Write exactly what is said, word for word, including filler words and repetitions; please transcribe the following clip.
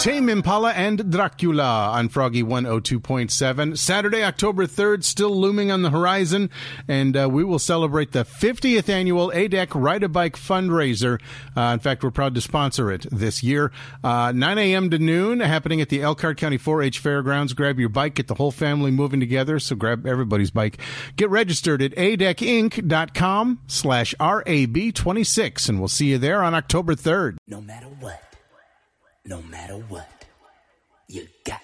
Tame Impala and Dracula on Froggy one oh two point seven. Saturday, October third, still looming on the horizon, and uh, we will celebrate the fiftieth annual A D E C Ride a Bike fundraiser. Uh, in fact, we're proud to sponsor it this year. Uh, nine a.m. to noon, happening at the Elkhart County four H Fairgrounds. Grab your bike, get the whole family moving together, so grab everybody's bike. Get registered at A D E C Inc dot com slash R A B twenty-six, and we'll see you there on October third. No matter what. No matter what, you got